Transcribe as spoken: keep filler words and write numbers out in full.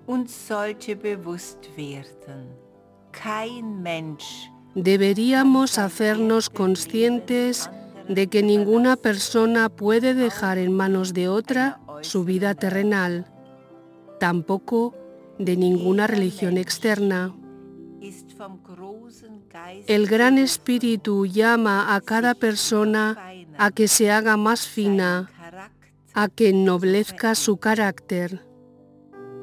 uns solche bewusst werden. Kein Mensch Deberíamos hacernos conscientes de que ninguna persona puede dejar en manos de otra su vida terrenal, tampoco de ninguna religión externa. ist vom großen Geist El Gran Espíritu llama a cada persona a que se haga más fina, a que ennoblezca su carácter.